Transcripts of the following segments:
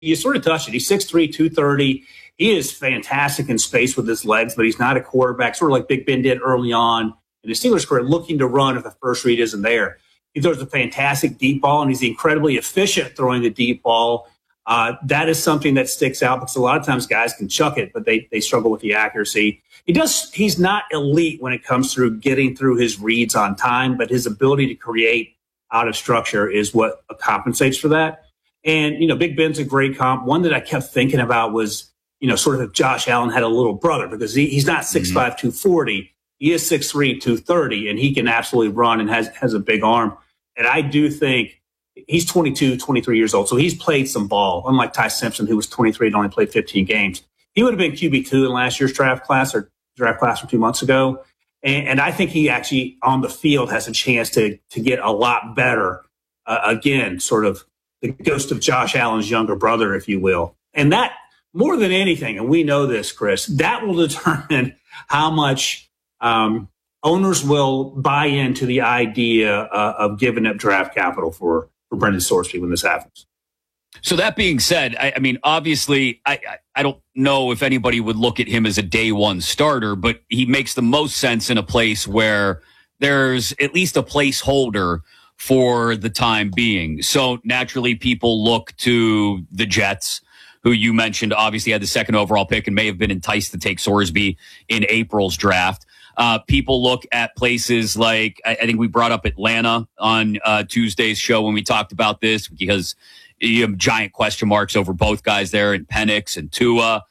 you sort of touched it. He's 6'3", 230. He is fantastic in space with his legs, but he's not a quarterback, sort of like Big Ben did early on in the Steelers' career, looking to run if the first read isn't there. He throws a fantastic deep ball, and he's incredibly efficient throwing the deep ball. That is something that sticks out because a lot of times guys can chuck it, but they struggle with the accuracy. He's not elite when it comes through getting through his reads on time, but his ability to create out of structure is what compensates for that. And, Big Ben's a great comp. One that I kept thinking about was, sort of if Josh Allen had a little brother, because he's not 6'5", 240. He is 6'3", 230, and he can absolutely run and has a big arm. And I do think he's 22, 23 years old, so he's played some ball, unlike Ty Simpson, who was 23 and only played 15 games. He would have been QB2 in last year's draft class from 2 months ago. And I think he actually on the field has a chance to get a lot better. Again, sort of the ghost of Josh Allen's younger brother, if you will. And that, more than anything, and we know this, Chris, that will determine how much owners will buy into the idea of giving up draft capital for Brendan Sorsby when this happens. So that being said, I mean, obviously, I don't know if anybody would look at him as a day one starter, but he makes the most sense in a place where there's at least a placeholder for the time being. So naturally, people look to the Jets, who you mentioned obviously had the second overall pick and may have been enticed to take Sorsby in April's draft. People look at places like, I think we brought up Atlanta on Tuesday's show when we talked about this, because you have giant question marks over both guys there in Penix and Tua.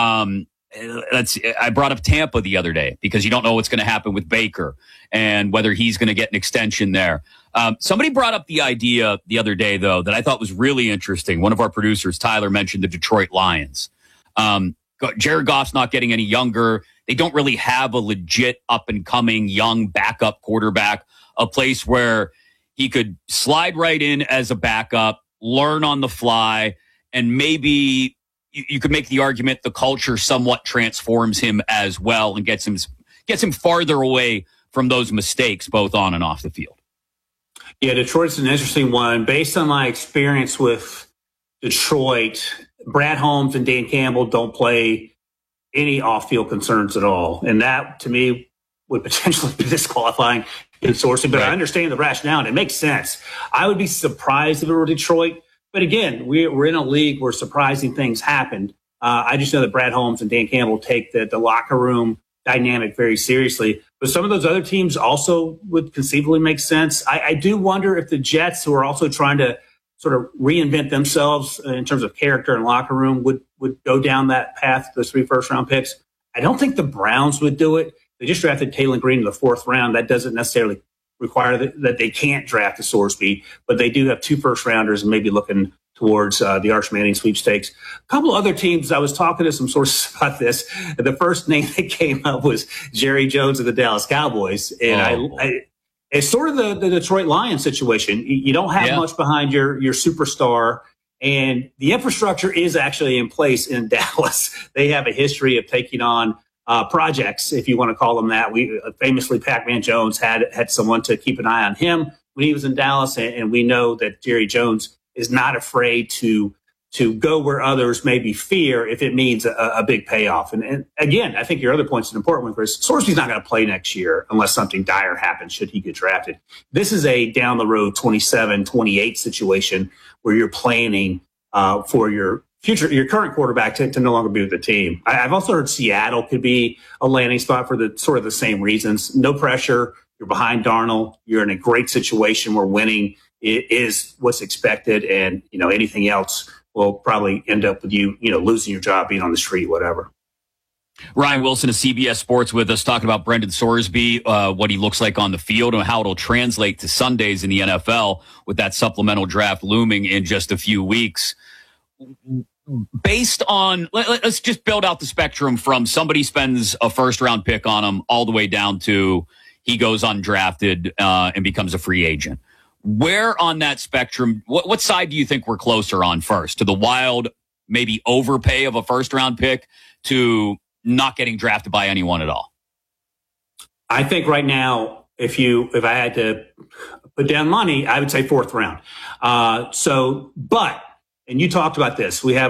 I brought up Tampa the other day because you don't know what's going to happen with Baker and whether he's going to get an extension there. Somebody brought up the idea the other day, though, that I thought was really interesting. One of our producers, Tyler, mentioned the Detroit Lions. Jared Goff's not getting any younger. They don't really have a legit up-and-coming young backup quarterback, a place where he could slide right in as a backup, learn on the fly, and maybe you could make the argument the culture somewhat transforms him as well and gets him farther away from those mistakes, both on and off the field. Yeah, Detroit's an interesting one. Based on my experience with Detroit, Brad Holmes and Dan Campbell don't play any off-field concerns at all. And that, to me, would potentially be disqualifying in Sorsby. But right. I understand the rationale, and it makes sense. I would be surprised if it were Detroit. But again, we're in a league where surprising things happened. I just know that Brad Holmes and Dan Campbell take the locker room dynamic very seriously. But some of those other teams also would conceivably make sense. I do wonder if the Jets, who are also trying to sort of reinvent themselves in terms of character and locker room, would go down that path, those 3 first-round picks. I don't think the Browns would do it. They just drafted Taylor Green in the 4th round. That doesn't necessarily require that they can't draft a Sorsby, but they do have 2 first-rounders and maybe looking towards the Arch Manning sweepstakes. A couple other teams, I was talking to some sources about this. The first name that came up was Jerry Jones of the Dallas Cowboys. And it's sort of the Detroit Lions situation. You don't have much behind your superstar, and the infrastructure is actually in place in Dallas. They have a history of taking on projects, if you want to call them that. We famously, Pac-Man Jones had someone to keep an eye on him when he was in Dallas, and we know that Jerry Jones is not afraid to go where others maybe fear if it means a big payoff. And again, I think your other point's an important one, Chris. Sorsby's not going to play next year unless something dire happens should he get drafted. This is a down the road 27, 28 situation where you're planning for your current quarterback to no longer be with the team. I've also heard Seattle could be a landing spot for the sort of the same reasons. No pressure. You're behind Darnold. You're in a great situation where winning is what's expected, and anything else will probably end up with you losing your job, being on the street, whatever. Ryan Wilson of CBS Sports with us, talking about Brendan Sorsby, what he looks like on the field and how it'll translate to Sundays in the NFL with that supplemental draft looming in just a few weeks. Based on, let's just build out the spectrum from somebody spends a first-round pick on him all the way down to he goes undrafted and becomes a free agent. Where on that spectrum, what side do you think we're closer on first? To the wild, maybe overpay of a first-round pick, to not getting drafted by anyone at all? I think right now, if I had to put down money, I would say 4th round. But and you talked about this. We have